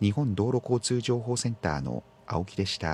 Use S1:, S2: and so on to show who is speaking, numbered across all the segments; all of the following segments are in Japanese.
S1: 日本道路交通情報センターの青木でした。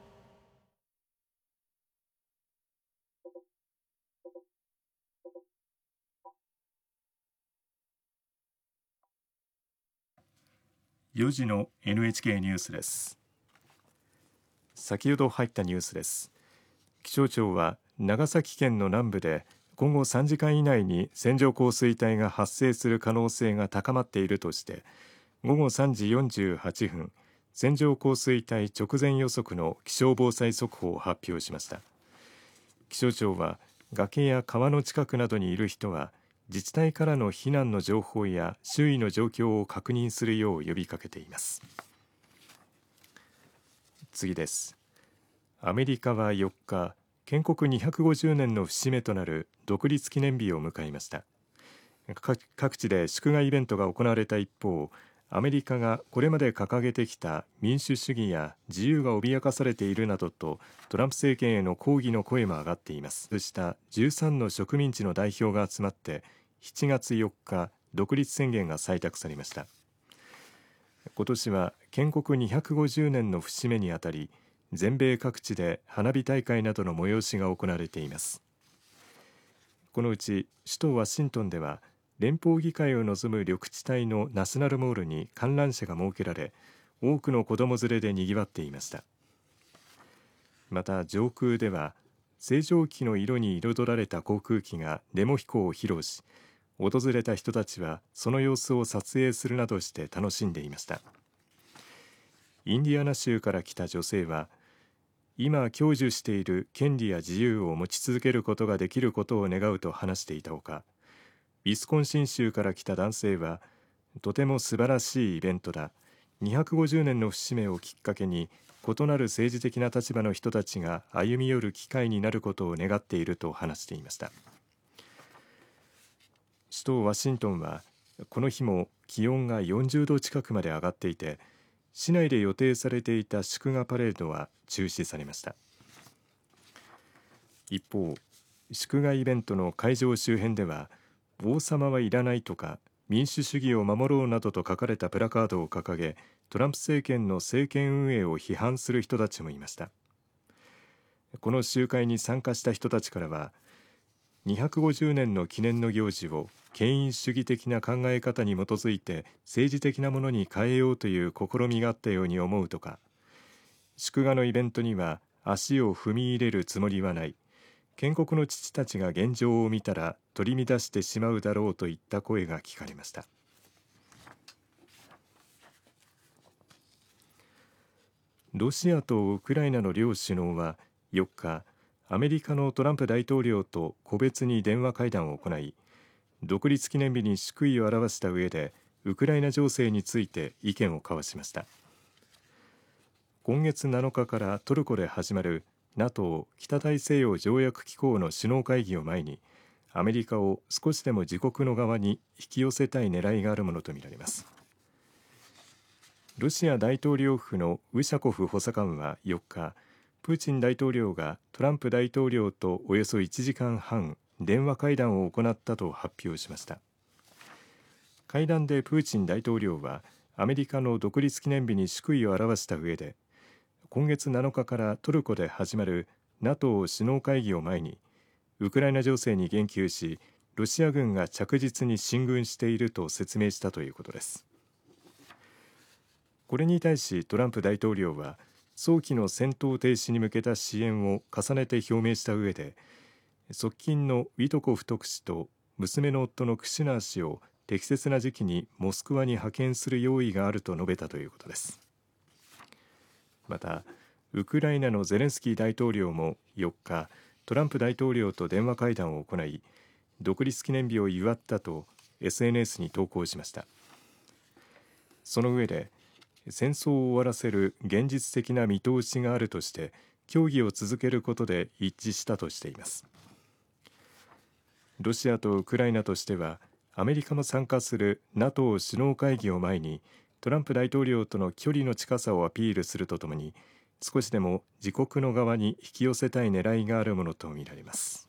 S2: 4時の NHK ニュースです。先ほど入ったニュースです。気象庁は長崎県の南部で今後3時間以内に線状降水帯が発生する可能性が高まっているとして午後3時48分線状降水帯直前予測の気象防災速報を発表しました。気象庁は崖や川の近くなどにいる人は自治体からの避難の情報や周囲の状況を確認するよう呼びかけています。次です。アメリカは4日、建国250年の節目となる独立記念日を迎えました。各地で祝賀イベントが行われた一方、アメリカがこれまで掲げてきた民主主義や自由が脅かされているなどとトランプ政権への抗議の声も上がっています。そうした13の植民地の代表が集まって7月4日独立宣言が採択されました。今年は建国250年の節目にあたり全米各地で花火大会などの催しが行われています。このうち首都ワシントンでは連邦議会を望む緑地帯のナショナルモールに観覧車が設けられ多くの子ども連れでにぎわっていました。また上空では星条旗の色に彩られた航空機がデモ飛行を披露し訪れた人たちはその様子を撮影するなどして楽しんでいました。インディアナ州から来た女性は今享受している権利や自由を持ち続けることができることを願うと話していたほか、ウィスコンシン州から来た男性はとても素晴らしいイベントだ、250年の節目をきっかけに異なる政治的な立場の人たちが歩み寄る機会になることを願っていると話していました。首都ワシントンはこの日も気温が40度近くまで上がっていて市内で予定されていた祝賀パレードは中止されました。一方、祝賀イベントの会場周辺では王様はいらないとか民主主義を守ろうなどと書かれたプラカードを掲げトランプ政権の政権運営を批判する人たちもいました。この集会に参加した人たちからは250年の記念の行事を権威主義的な考え方に基づいて政治的なものに変えようという試みがあったように思うとか、祝賀のイベントには足を踏み入れるつもりはない、建国の父たちが現状を見たら取り乱してしまうだろうといった声が聞かれました。ロシアとウクライナの両首脳は4日、アメリカのトランプ大統領と個別に電話会談を行い、独立記念日に祝意を表した上でウクライナ情勢について意見を交わしました。今月7日からトルコで始まるNATO 北大西洋条約機構の首脳会議を前にアメリカを少しでも自国の側に引き寄せたい狙いがあるものとみられます。ロシア大統領府のウシャコフ補佐官は4日、プーチン大統領がトランプ大統領とおよそ1時間半電話会談を行ったと発表しました。会談でプーチン大統領はアメリカの独立記念日に祝意を表した上で今月7日からトルコで始まる NATO 首脳会議を前にウクライナ情勢に言及しロシア軍が着実に進軍していると説明したということです。これに対しトランプ大統領は早期の戦闘停止に向けた支援を重ねて表明した上で側近のウィトコフ特使と娘の夫のクシュナー氏を適切な時期にモスクワに派遣する用意があると述べたということです。またウクライナのゼレンスキー大統領も4日トランプ大統領と電話会談を行い独立記念日を祝ったと SNS に投稿しました。その上で戦争を終わらせる現実的な見通しがあるとして協議を続けることで一致したとしています。ロシアとウクライナとしてはアメリカも参加する NATO 首脳会議を前にトランプ大統領との距離の近さをアピールするとともに少しでも自国の側に引き寄せたい狙いがあるものとみられます。